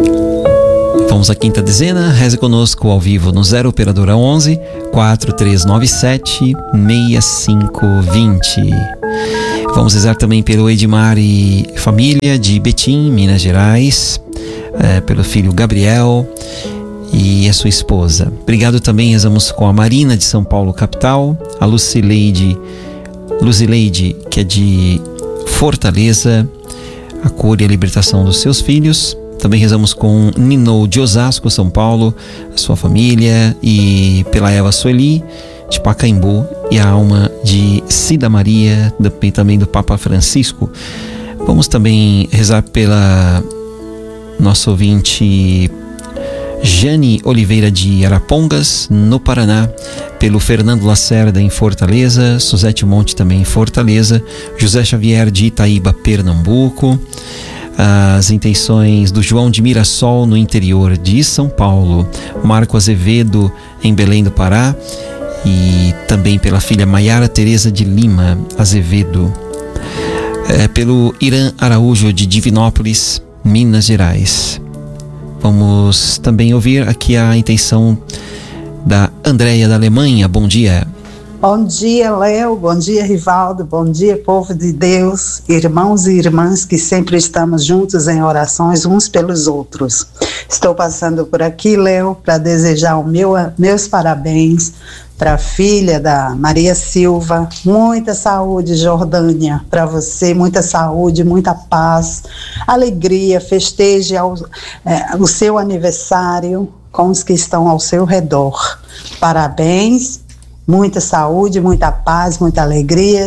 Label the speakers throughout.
Speaker 1: Vamos à quinta dezena. Reze conosco ao vivo no 0 operadora 11 4397 6520. Vamos rezar também pelo Edmar e família de Betim, Minas Gerais, pelo filho Gabriel e a sua esposa. Obrigado também, rezamos com a Marina de São Paulo, capital, a Luzileide, que é de Fortaleza, a cura e a libertação dos seus filhos. Também rezamos com Nino de Osasco, São Paulo, a sua família, e pela Eva Sueli de Pacaembu e a alma de Cida Maria, também do Papa Francisco. Vamos também rezar pela nossa ouvinte Jane Oliveira de Arapongas, no Paraná, pelo Fernando Lacerda em Fortaleza, Suzete Monte também em Fortaleza, José Xavier de Itaíba, Pernambuco, as intenções do João de Mirassol no interior de São Paulo, Marco Azevedo em Belém do Pará, e também pela filha Maiara Tereza de Lima Azevedo, pelo Irã Araújo de Divinópolis, Minas Gerais. Vamos também ouvir aqui a intenção da Andréia da Alemanha. Bom dia.
Speaker 2: Bom dia, Léo. Bom dia, Rivaldo. Bom dia, povo de Deus, irmãos e irmãs que sempre estamos juntos em orações uns pelos outros. Estou passando por aqui, Léo, para desejar meus parabéns para a filha da Maria Silva. Muita saúde, Jordânia, para você. Muita saúde, muita paz, alegria. Festeje o seu aniversário com os que estão ao seu redor. Parabéns. Muita saúde, muita paz, muita alegria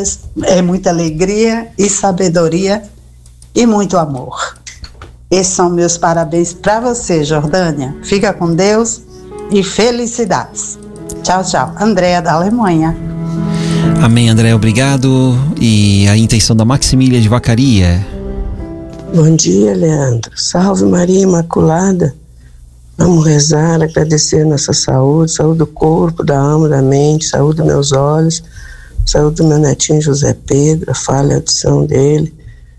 Speaker 2: e sabedoria e muito amor. Esses são meus parabéns para você, Jordânia. Fica com Deus e felicidades. Tchau, tchau. Andréia da Alemanha.
Speaker 1: Amém, André, obrigado. E a intenção da Maximília de Vacaria.
Speaker 3: Bom dia, Leandro. Salve Maria Imaculada. Vamos rezar, agradecer nossa saúde, saúde do corpo, da alma, da mente, saúde dos meus olhos, saúde do meu netinho José Pedro, a falha e a audição dele,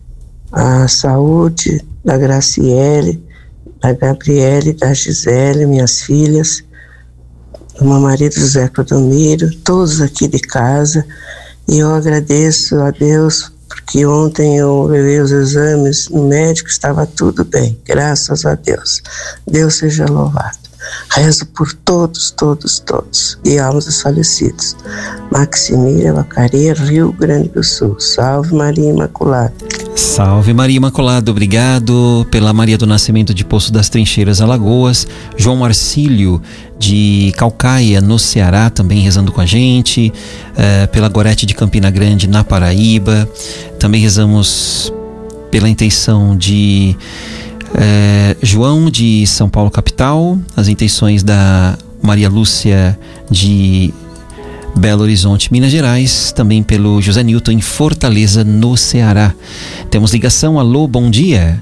Speaker 3: a saúde da Graciele, da Gabriele, da Gisele, minhas filhas, do meu marido José Clodomiro, todos aqui de casa. E eu agradeço a Deus porque ontem eu levei os exames no médico, estava tudo bem, graças a Deus. Deus seja louvado. Rezo por todos, e almas dos falecidos. Maximília Vacaria, Rio Grande do Sul. Salve Maria Imaculada.
Speaker 1: Salve Maria Imaculada, obrigado. Pela Maria do Nascimento de Poço das Trincheiras, Alagoas, João Marcílio de Calcaia, no Ceará, também rezando com a gente, pela Gorete de Campina Grande, na Paraíba. Também rezamos pela intenção de João de São Paulo, capital, as intenções da Maria Lúcia de Belo Horizonte, Minas Gerais, também pelo José Newton em Fortaleza, no Ceará. Temos ligação. Alô, bom dia.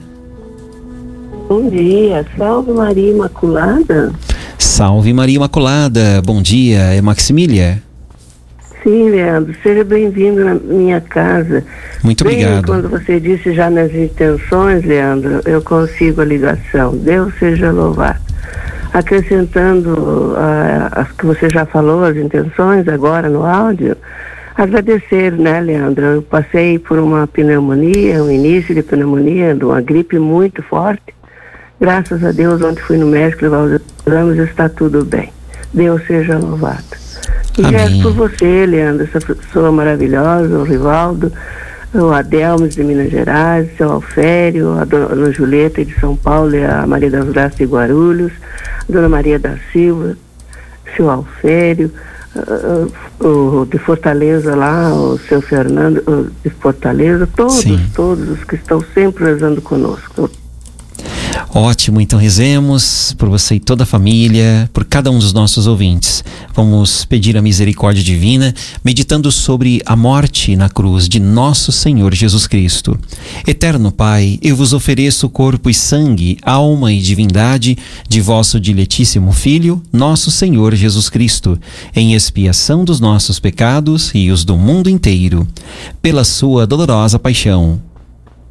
Speaker 3: Bom dia, salve Maria Imaculada.
Speaker 1: Salve Maria Imaculada, bom dia. É Maximília?
Speaker 3: Sim, Leandro, seja bem-vindo na minha casa.
Speaker 1: Muito obrigado.
Speaker 3: Quando você disse já nas intenções, Leandro, eu consigo a ligação. Deus seja louvado. Acrescentando as que você já falou, as intenções agora no áudio, agradecer, né, Leandro? Eu passei por uma pneumonia, um início de pneumonia, de uma gripe muito forte. Graças a Deus, ontem fui no médico levar os exames, está tudo bem. Deus seja louvado. E rezo por você, Leandro, essa pessoa maravilhosa, o Rivaldo, o Adelmes de Minas Gerais, o seu Alfério, a dona Julieta de São Paulo e a Maria das Graças de Guarulhos, a dona Maria da Silva, o seu Alfério, o de Fortaleza lá, o seu Fernando de Fortaleza, todos os que estão sempre rezando conosco.
Speaker 1: Ótimo, então rezemos por você e toda a família, por cada um dos nossos ouvintes. Vamos pedir a misericórdia divina, meditando sobre a morte na cruz de nosso Senhor Jesus Cristo. Eterno Pai, eu vos ofereço corpo e sangue, alma e divindade de vosso diletíssimo Filho, nosso Senhor Jesus Cristo, em expiação dos nossos pecados e os do mundo inteiro, pela sua dolorosa paixão,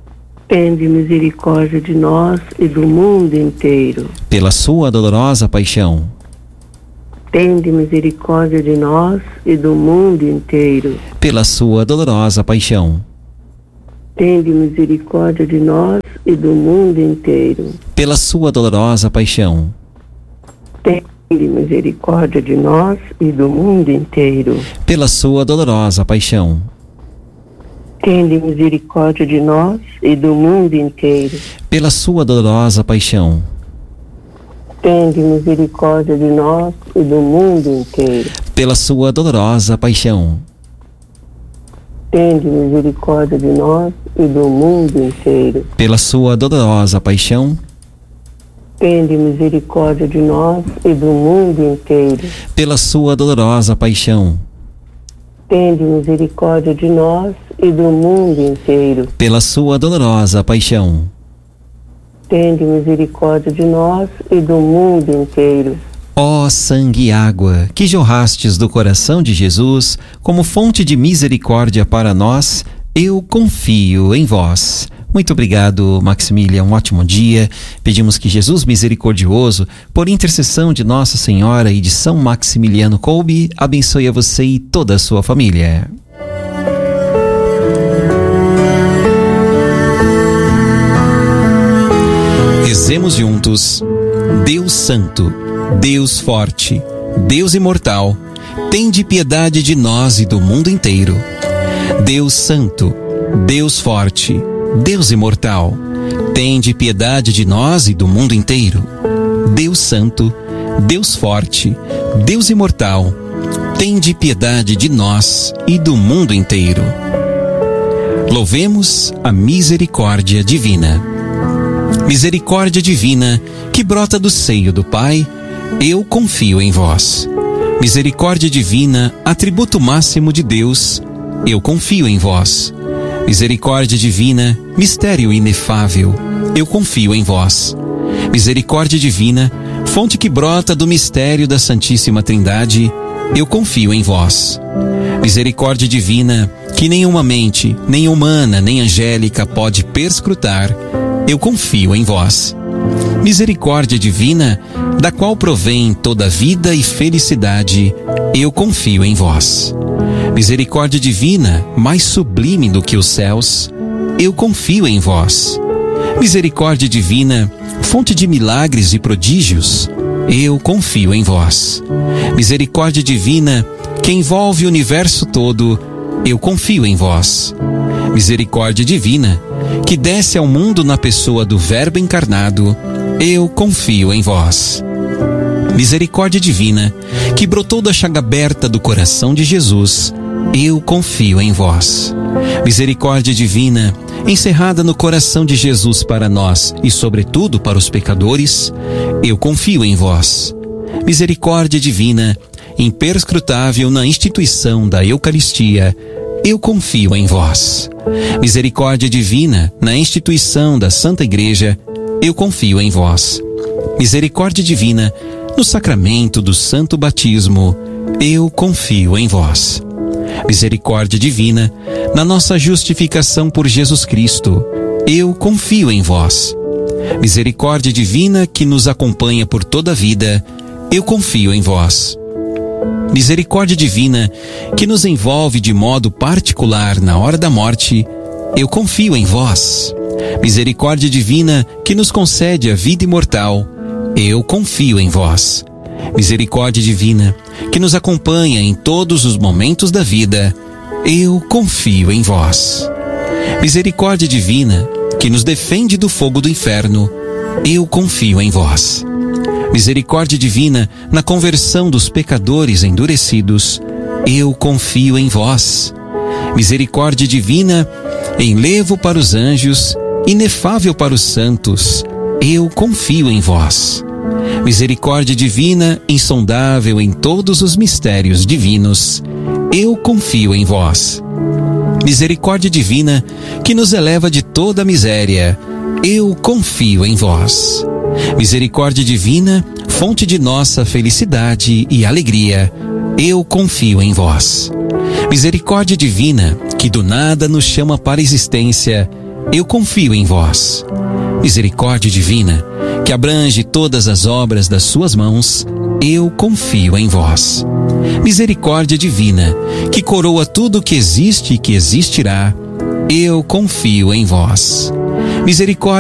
Speaker 3: tende misericórdia de nós e do mundo inteiro.
Speaker 1: Pela sua dolorosa paixão,
Speaker 3: tende misericórdia de nós e do mundo inteiro.
Speaker 1: pela sua dolorosa paixão,
Speaker 3: Tende misericórdia de nós e do mundo inteiro.
Speaker 1: pela sua dolorosa paixão,
Speaker 3: Tende misericórdia de nós e do mundo inteiro.
Speaker 1: pela sua dolorosa paixão,
Speaker 3: Tende misericórdia de nós e do mundo inteiro.
Speaker 1: pela sua dolorosa paixão,
Speaker 3: Tende misericórdia de nós e do mundo inteiro.
Speaker 1: pela sua dolorosa paixão,
Speaker 3: Tende misericórdia de nós e do mundo inteiro.
Speaker 1: pela sua dolorosa paixão,
Speaker 3: Tende misericórdia de nós e do mundo inteiro.
Speaker 1: pela sua dolorosa paixão,
Speaker 3: Tende misericórdia de nós e do mundo inteiro.
Speaker 1: pela sua dolorosa paixão,
Speaker 3: Tende misericórdia de nós e do mundo inteiro.
Speaker 1: ó sangue e água que jorrastes do coração de Jesus como fonte de misericórdia para nós, eu confio em vós. Muito obrigado, Maximilian. Um ótimo dia. Pedimos que Jesus misericordioso, por intercessão de Nossa Senhora e de São Maximiliano Kolbe, abençoe a você e toda a sua família. Rezemos juntos. Deus Santo, Deus Forte, Deus Imortal, tende piedade de nós e do mundo inteiro. Deus Santo, Deus Forte, Deus Imortal, tende piedade de nós e do mundo inteiro. Deus Santo, Deus Forte, Deus Imortal, tende piedade de nós e do mundo inteiro. Louvemos a misericórdia divina. Misericórdia divina que brota do seio do Pai, eu confio em vós. Misericórdia divina, atributo máximo de Deus, eu confio em vós. Misericórdia divina, mistério inefável, eu confio em vós. Misericórdia divina, fonte que brota do mistério da Santíssima Trindade, eu confio em vós. Misericórdia divina, que nenhuma mente, nem humana, nem angélica pode perscrutar, eu confio em vós. Misericórdia divina, da qual provém toda vida e felicidade, eu confio em vós. Misericórdia divina, mais sublime do que os céus, eu confio em vós. Misericórdia divina, fonte de milagres e prodígios, eu confio em vós. Misericórdia divina, que envolve o universo todo, eu confio em vós. Misericórdia divina, que desce ao mundo na pessoa do Verbo encarnado, eu confio em vós. Misericórdia divina, que brotou da chaga aberta do coração de Jesus, eu confio em vós. Misericórdia divina, encerrada no coração de Jesus para nós e sobretudo para os pecadores, eu confio em vós. Misericórdia divina, imperscrutável na instituição da Eucaristia, eu confio em vós. Misericórdia divina, na instituição da Santa Igreja, eu confio em vós. Misericórdia divina, no sacramento do Santo Batismo, eu confio em vós. Misericórdia divina, na nossa justificação por Jesus Cristo, eu confio em vós. Misericórdia divina que nos acompanha por toda a vida, eu confio em vós. Misericórdia divina que nos envolve de modo particular na hora da morte, eu confio em vós. Misericórdia divina que nos concede a vida imortal, eu confio em vós. Misericórdia divina que nos acompanha em todos os momentos da vida, eu confio em vós. Misericórdia divina que nos defende do fogo do inferno, eu confio em vós. Misericórdia divina na conversão dos pecadores endurecidos, eu confio em vós. Misericórdia divina enlevo para os anjos, inefável para os santos, eu confio em vós. Misericórdia divina, insondável em todos os mistérios divinos, eu confio em vós. Misericórdia divina, que nos eleva de toda a miséria, eu confio em vós. Misericórdia divina, fonte de nossa felicidade e alegria, eu confio em vós. Misericórdia divina, que do nada nos chama para a existência, eu confio em vós. Misericórdia divina, que abrange todas as obras das suas mãos, eu confio em vós. Misericórdia divina, que coroa tudo que existe e que existirá, eu confio em vós. Misericórdia